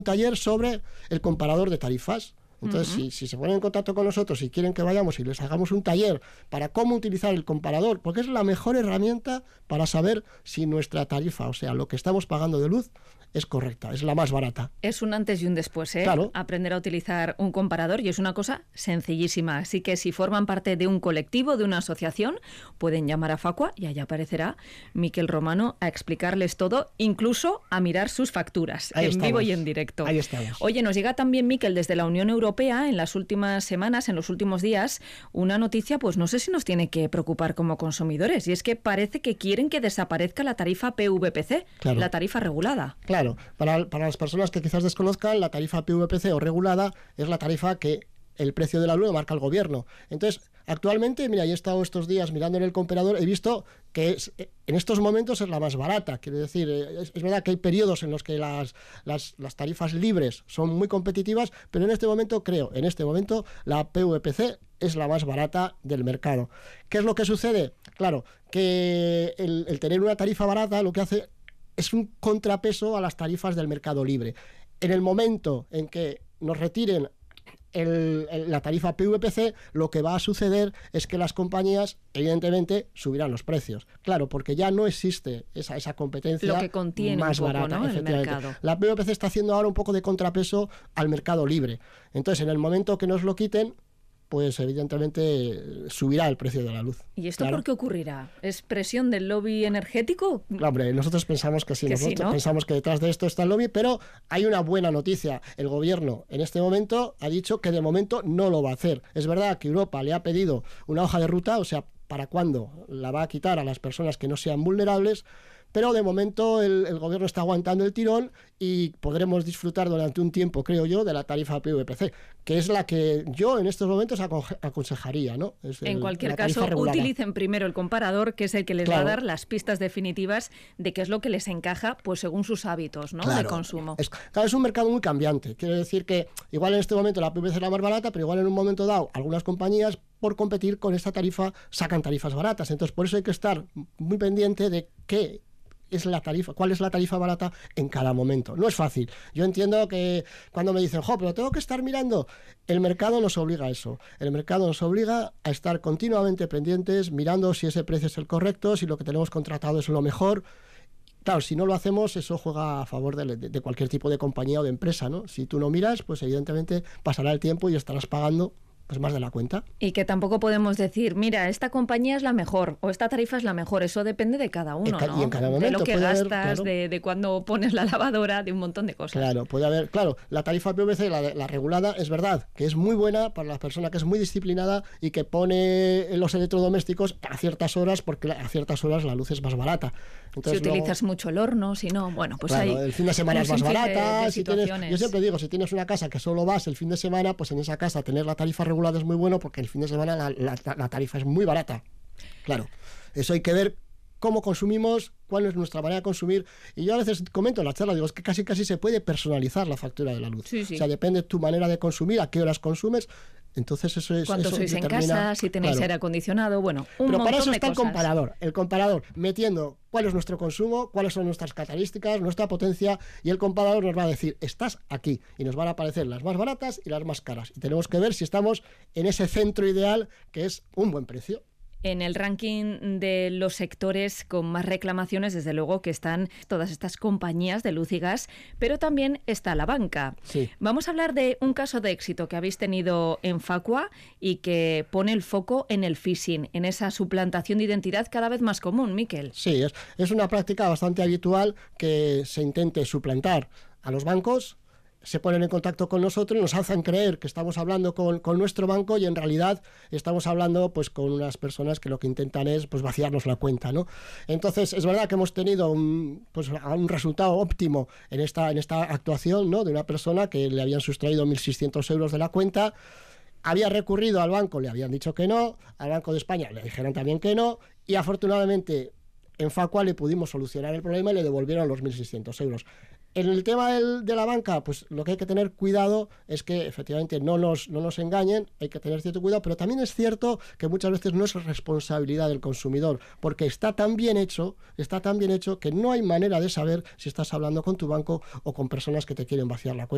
taller sobre el comparador de tarifas. Entonces, si se ponen en contacto con nosotros y quieren que vayamos y les hagamos un taller para cómo utilizar el comparador, porque es la mejor herramienta para saber si nuestra tarifa, o sea, lo que estamos pagando de luz, es correcta, es la más barata. Es un antes y un después, ¿eh? Claro. Aprender a utilizar un comparador, y es una cosa sencillísima. Así que si forman parte de un colectivo, de una asociación, pueden llamar a Facua y allá aparecerá Miquel Romano a explicarles todo, incluso a mirar sus facturas Ahí en estamos. vivo y en directo. Ahí estamos. Oye, nos llega también, Miquel, desde la Unión Europea, en las últimas semanas, en los últimos días, una noticia, pues no sé si nos tiene que preocupar como consumidores, y es que parece que quieren que desaparezca la tarifa PVPC, Claro. la tarifa regulada. Claro, para las personas que quizás desconozcan, la tarifa PVPC o regulada es la tarifa que el precio de la luz lo marca el gobierno. Entonces, actualmente, mira, yo he estado estos días mirando en el comparador, he visto que en estos momentos es la más barata. Quiero decir, es verdad que hay periodos en los que las tarifas libres son muy competitivas, pero en este momento la PVPC es la más barata del mercado. ¿Qué es lo que sucede? Claro, que el tener una tarifa barata lo que hace es un contrapeso a las tarifas del mercado libre. En el momento en que nos retiren la tarifa PVPC, lo que va a suceder es que las compañías, evidentemente, subirán los precios. Claro, porque ya no existe esa competencia lo que contiene más un poco, barata, ¿no?, el efectivamente. mercado. La PVPC está haciendo ahora un poco de contrapeso al mercado libre. Entonces, en el momento que nos lo quiten, pues evidentemente subirá el precio de la luz. ¿Y esto Claro. por qué ocurrirá? ¿Es presión del lobby energético? No, hombre, nosotros pensamos que sí, ¿no? Pensamos que detrás de esto está el lobby, pero hay una buena noticia. El gobierno en este momento ha dicho que de momento no lo va a hacer. Es verdad que Europa le ha pedido una hoja de ruta, o sea, para cuándo la va a quitar a las personas que no sean vulnerables, pero de momento el gobierno está aguantando el tirón y podremos disfrutar durante un tiempo, creo yo, de la tarifa PVPC, que es la que yo en estos momentos aconsejaría, ¿no? En cualquier caso, utilicen primero el comparador, que es el que les va a dar las pistas definitivas de qué es lo que les encaja, pues según sus hábitos, ¿no?, de consumo. Es un mercado muy cambiante. Quiero decir que igual en este momento la PVC es la más barata, pero igual en un momento dado algunas compañías, por competir con esta tarifa, sacan tarifas baratas. Entonces, por eso hay que estar muy pendiente de qué es la tarifa, cuál es la tarifa barata en cada momento. No es fácil. Yo entiendo que cuando me dicen, pero tengo que estar mirando, el mercado nos obliga a eso. El mercado nos obliga a estar continuamente pendientes, mirando si ese precio es el correcto, si lo que tenemos contratado es lo mejor. Claro, si no lo hacemos, eso juega a favor de cualquier tipo de compañía o de empresa, ¿no? Si tú no miras, pues evidentemente pasará el tiempo y estarás pagando pues más de la cuenta. Y que tampoco podemos decir, mira, esta compañía es la mejor o esta tarifa es la mejor. Eso depende de cada uno, ¿no? Y en cada momento de lo que puede gastas, haber, claro, de cuando pones la lavadora, de un montón de cosas. Claro, puede haber, la tarifa PVC, la regulada, es verdad que es muy buena para la persona que es muy disciplinada y que pone los electrodomésticos a ciertas horas, porque a ciertas horas la luz es más barata. Entonces, si utilizas mucho el horno, si no, bueno, pues claro, hay... el fin de semana es más barata. Yo siempre digo, si tienes una casa que solo vas el fin de semana, pues en esa casa tener la tarifa regulada es muy bueno, porque el fin de semana la tarifa es muy barata. Claro, eso hay que ver cómo consumimos, cuál es nuestra manera de consumir. Y yo a veces comento en la charla, digo, es que casi se puede personalizar la factura de la luz. Sí, sí. O sea, depende de tu manera de consumir, a qué horas consumes. Entonces eso es... Cuando sois en casa, si tenéis aire acondicionado, bueno, un Pero montón para eso de está cosas. el comparador metiendo cuál es nuestro consumo, cuáles son nuestras características, nuestra potencia, y el comparador nos va a decir, estás aquí, y nos van a aparecer las más baratas y las más caras. Y tenemos que ver si estamos en ese centro ideal, que es un buen precio. En el ranking de los sectores con más reclamaciones, desde luego que están todas estas compañías de luz y gas, pero también está la banca. Sí. Vamos a hablar de un caso de éxito que habéis tenido en Facua y que pone el foco en el phishing, en esa suplantación de identidad cada vez más común, Miquel. Sí, es una práctica bastante habitual que se intente suplantar a los bancos. Se ponen en contacto con nosotros, nos hacen creer que estamos hablando con nuestro banco y en realidad estamos hablando pues con unas personas que lo que intentan es pues vaciarnos la cuenta, ¿no? Entonces es verdad que hemos tenido un resultado óptimo en esta actuación, ¿no?, de una persona que le habían sustraído 1.600 euros de la cuenta. Había recurrido al banco, le habían dicho que no, al Banco de España le dijeron también que no, y afortunadamente en Facua le pudimos solucionar el problema y le devolvieron los 1.600 euros. En el tema de la banca, pues lo que hay que tener cuidado es que efectivamente no nos engañen, hay que tener cierto cuidado, pero también es cierto que muchas veces no es responsabilidad del consumidor, porque está tan bien hecho que no hay manera de saber si estás hablando con tu banco o con personas que te quieren vaciar la cuenta.